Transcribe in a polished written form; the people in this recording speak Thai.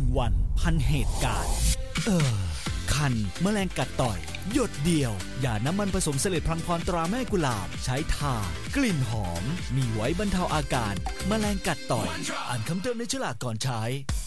1วันพันเหตุการณ์คันแมลงกัดต่อยหยดเดียวยาน้ำมันผสมเสลดพลังพรตราแม่กุหลาบใช้ทากลิ่นหอมมีไว้บรรเทาอาการแมลงกัดต่อยอ่านคำเตือนในฉลากก่อนใช้